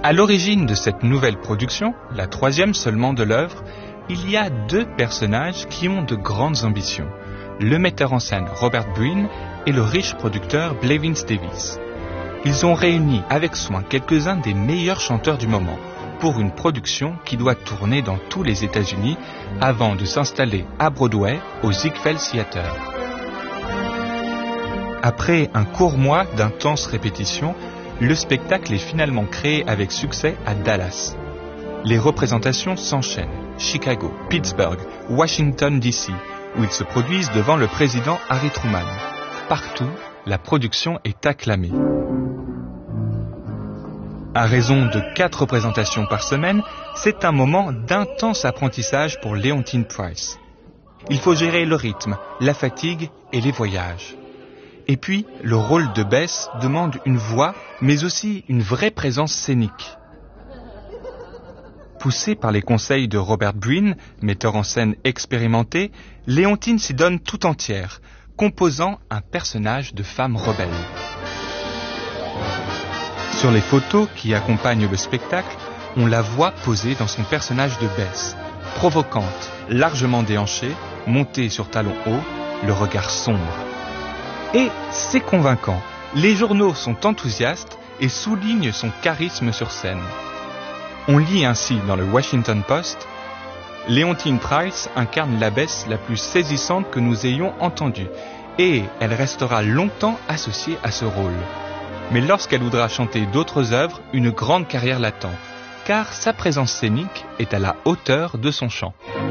À l'origine de cette nouvelle production, la troisième seulement de l'œuvre, il y a deux personnages qui ont de grandes ambitions, le metteur en scène Robert Breen et le riche producteur Blevins Davis. Ils ont réuni avec soin quelques-uns des meilleurs chanteurs du moment pour une production qui doit tourner dans tous les États-Unis avant de s'installer à Broadway au Ziegfeld Theatre. Après un court mois d'intenses répétitions, le spectacle est finalement créé avec succès à Dallas. Les représentations s'enchaînent. Chicago, Pittsburgh, Washington DC, où ils se produisent devant le président Harry Truman. Partout, la production est acclamée. À raison de 4 représentations par semaine, c'est un moment d'intense apprentissage pour Leontyne Price. Il faut gérer le rythme, la fatigue et les voyages. Et puis, le rôle de Bess demande une voix, mais aussi une vraie présence scénique. Poussée par les conseils de Robert Breen, metteur en scène expérimenté, Leontyne s'y donne tout entière, composant un personnage de femme rebelle. Sur les photos qui accompagnent le spectacle, on la voit posée dans son personnage de Bess, provocante, largement déhanchée, montée sur talons hauts, le regard sombre. Et c'est convaincant. Les journaux sont enthousiastes et soulignent son charisme sur scène. On lit ainsi dans le Washington Post « Leontyne Price incarne la Bess la plus saisissante que nous ayons entendue et elle restera longtemps associée à ce rôle. Mais lorsqu'elle voudra chanter d'autres œuvres, une grande carrière l'attend, car sa présence scénique est à la hauteur de son chant. »